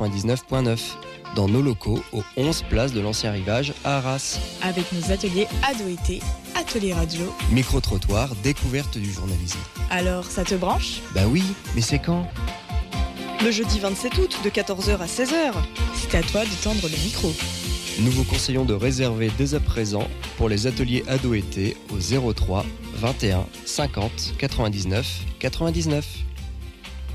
99.9 dans nos locaux au 11 place de l'Ancien Rivage à Arras. Avec nos ateliers ado-été, atelier radio, micro-trottoir, découverte du journalisme. Alors, ça te branche ? Bah oui, mais c'est quand ? Le jeudi 27 août de 14h à 16h. C'est à toi de tendre le micro. Nous vous conseillons de réserver dès à présent pour les ateliers ado-été au 03 21 50 99 99.